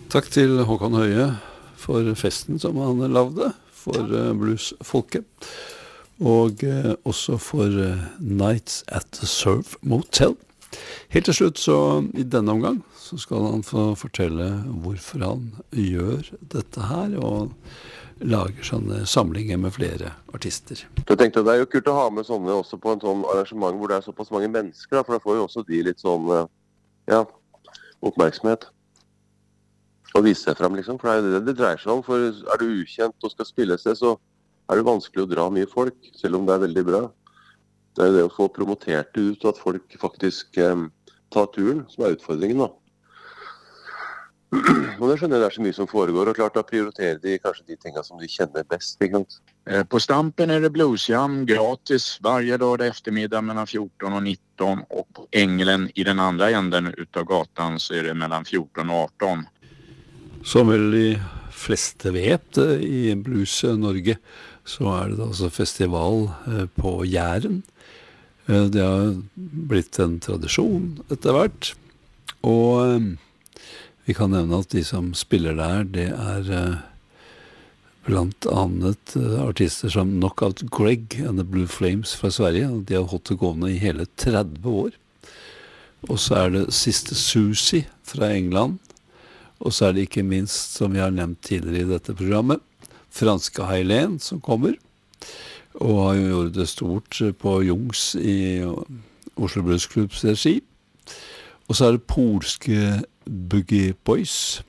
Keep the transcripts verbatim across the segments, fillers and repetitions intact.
Takk til Håkon Høie for festen som han lavde for uh, bluesfolket, og uh, også for uh, Nights at the Surf Motel. Helt til slutt, så i denne omgang, så skal han få fortelle hvorfor han gjør dette her, og lager sånne samlinger med flere artister. Jeg tenkte det er jo kult å ha med sånne også på en sånn arrangement hvor det er såpass mange mennesker, da, for da får jo også de litt sånn, ja, oppmerksomhet. Og vise seg frem, liksom, for det er jo det det dreier seg om, for er du ukjent og skal spille seg, så er det vanskelig å dra mye folk, selv om det er veldig bra. Det er jo det å få promotert det ut, at folk faktisk eh, tar turen, som er utfordringen, da. Og det skjønner jeg det er så mye som foregår, og klart da prioriterer de kanskje de tingene som de kjenner best, ikke sant? På Stampen är det bluesjam gratis varje dag eftermiddag mellan fjorton och nitton, och på Änglen i den andra änden utav gatan så är det mellan fjorton och arton. Som vel de fleste vet i Blues Norge, så er det altså festival på Jæren. Det har blitt en tradisjon etter hvert, og vi kan nevne at de som spiller der, det er blant annet artister som Knockout Greg and the Blue Flames fra Sverige, og de har holdt det gående i hele tretti år. Og så er det Sister Susie fra England, og så er det ikke minst, som vi har nevnt tidligere i dette programmet, franske Hailen som kommer, og har jo gjort det stort på Jungs i Oslo Blues Clubs regi. Og så er det polske Boogie Boys,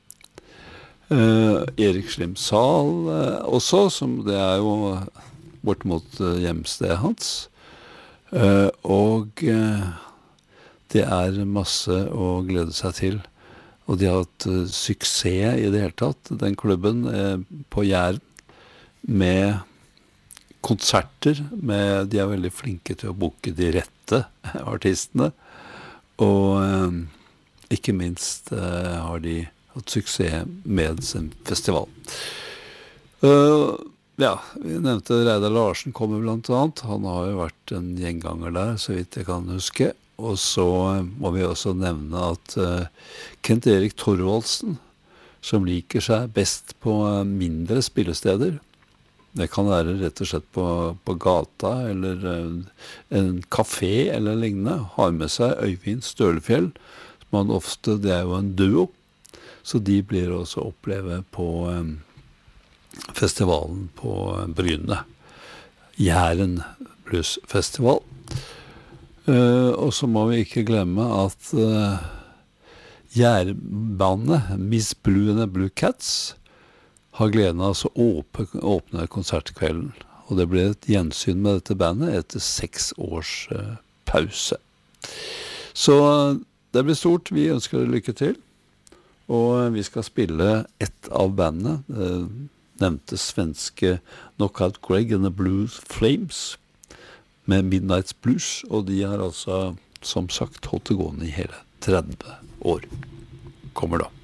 eh, Erik Slimsal eh, også, som det er jo bort mot eh, hjemstedet hans. Eh, og eh, det er masse å glede seg til. Og de har hatt uh, suksess i det hele tatt, den klubben eh, på Jæren, med konserter, med, de er veldig flinke til å booke de rette artistene, og eh, ikke minst eh, har de hatt suksess med sin festival. Uh, ja, vi nevnte Reidar Larsen kommer blant annet, han har jo vært en gjenganger der, så vidt jeg kan huske. Og så må vi også nevne at uh, Kent Erik Thorvaldsen, som liker seg best på uh, mindre spillesteder, det kan være rett og slett på, på gata eller uh, en kafé eller lignende, har med seg Øyvind Stølefjell, som han ofte, det er jo en duo, så de blir også oppleve på um, festivalen på uh, Bryne, Jæren Blues Festival. Uh, og så må vi ikke glemme at uh, Jærbandet, Miss Blue and the Blue Cats, har gleden av å åpne, åpne konsertkvelden. Og det ble et gjensyn med dette bandet etter seks års uh, pause. Så uh, det blir stort, vi ønsker dere lykke til. Og uh, vi skal spille ett av bandene, uh, nevnte svenske Knockout Greg and the Blue Flames, med Midnight's Blues, og de har altså, som sagt, holdt det gående i hele tretti år. Kommer da.